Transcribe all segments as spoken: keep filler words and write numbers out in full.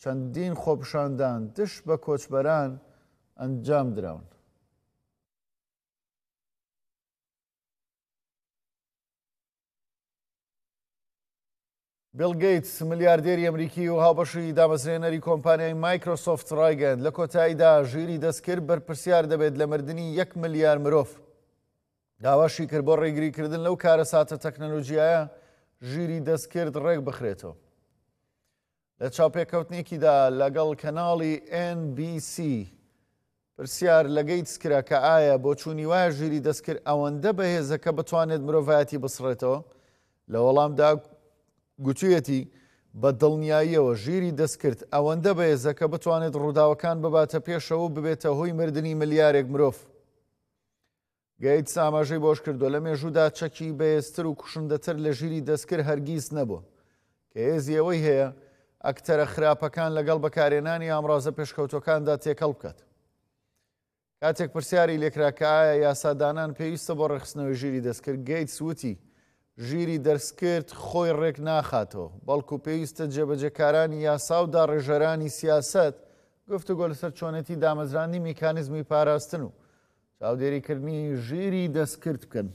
چەندین خۆپشاندان دشت بە کۆچبەران ئەنجام دراون. بیل گەیتس ملیاردێری ئەمریکی و هاوبەشی دامەزرێنەری کۆمپانیای مایکرۆسۆفت ڕایگەیاند لە کۆتاییدا ژیری دەستکرد بەرپرسیار دەبێت لە مردنی یەک ملیار مرۆڤ. داواشی کرد بۆ ڕێگریکردن لەو کارە ساتە تەکنەلۆژیایە ژیری دەستکرد ڕێک بخرێتەوە. لە چاوپێکەوتنێکیدا لەگەڵ کەناڵی ئێن بی سی پرسیار لە گەیتس کرا کە ئایا بۆ چوونی وایە ژیری دەستکرد ئەوەندە بەهێزە کە بتوانێت مرۆڤایەتی بسڕێتەوە. لە وەڵامدا گوتوویەتی بە دڵنیاییەوە ژیری دەستکرد ئەوەندە بەهێزە کە بتوانێت ڕووداوەکان بباتە پێشەوە و ببێتە هۆی مردنی ملیارێک مرۆڤ. گەیتس ئاماژەی بۆش کردو لە مێژوودا چەکی بەهێزتر و کوشندەتر لە ژیری دەستکرد هەرگیز نەبووە کە هێزی ئەوەی هەیە ئەکتەرە خراپەکان لەگەڵ بەکارهێنانی ئامڕازە پێشکەوتەکاندا تێکەڵ بکات. کاتێک پرسیاری لێکرا کە ئایا یاسادانان پێویستە بۆ ڕێخستنەوەی ژیری دەستکرد، گەیتس وتی ژیری دەستکرد خۆی ڕێک ناخاتەوە، بەڵکو پێویستە جێبەجێکارانی یاسا و داڕێژەرانی سیاسەت گفتوگۆ لەسەر چۆنێتی دامەزراندنی میکانیزمی پاراستن و چاودێریکردنی ژیری دەستکرد بکەن.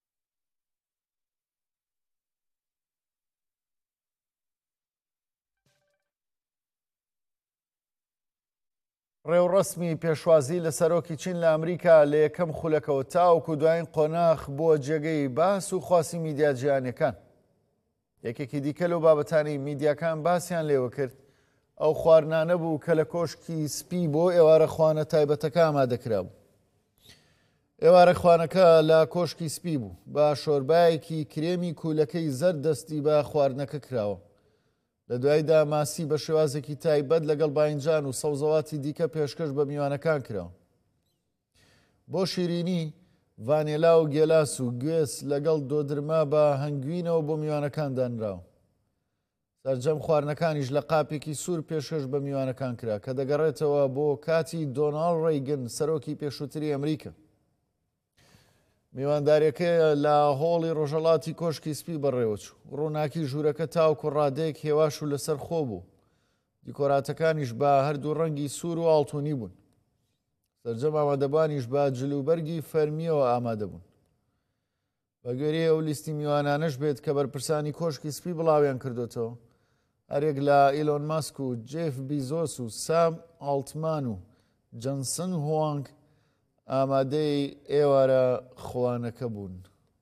ڕێوڕەسمی پێشوازی لە سەرۆکی چین لە ئەمریکا لە یەکەم خولەکەوە تاوەکو دوایین قۆناغ بۆ جێگەی باس و خواسی میدیا جیهانیەکان. یەکێکی دیکە لەو بابەتانی میدیاکان باسییان لێوە کرد ئەو خواردنانە بوو کە لە کۆشکی سپی بۆ ئێوارە خوانە تایبەتەکە ئامادەکرا بوو. ئێوارە خوانەکە لە کۆشکی سپی بوو بە شۆربایەکی کرێمی کوولەکەی زەرد دەستی بە خواردنەکە کراوە. لە دوایدا ماسی بە شێوازێکی تایبەت لەگەڵ باینجان و سەوزەواتی دیکە پێشکەش بە میوانەکان کراوە. بۆ شیرینی ڤانێلا و گێلاس و گوێس لەگەڵ دۆدرما بە هەنگوینەوە بۆ میوانەکان دانراوە. سەرجەم خواردنەکانیش لە قاپێکی سوور پێشکەش بە میوانەکان کرا کە دەگەڕێتەوە بۆ کاتی دۆناڵد ڕێیگن سەرۆکی پێشووتری ئەمریکا. میوانداریەکە لە هۆڵی ڕۆژەڵاتی کۆشکی سپی بەڕێوەچوو. ڕووناکی ژوورەکە تاوکو ڕادەیەک هێواش و لەسەر خۆ بوو. دیکۆراتەکانیش بە هەردوو ڕەنگی سوور و ئاڵتونی بوون. سەرجەم ئامادەبانیش بە جلوبەرگی فەرمیەوە ئامادە بوون. بە گوێرەی ئەو لیستی میوانانەش بێت کە بەرپرسانی کۆشکی سپی بڵاویان کردوتەوە. هەرێک لە ئیلۆن ماسک و جێف بیزۆس و سام ئاڵتمان و جەنسن هوانگ ئامادەی ئێوارە خوانەکە بوون.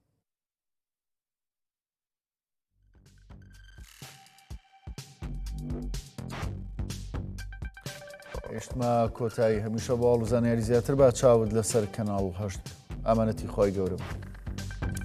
هێشتمە کۆتایی هەمیشە باڵ و زانیاری زیاتر با چاود لەسەر کەناڵ هەشت. ئامانەتی خۆی گەورە بوو.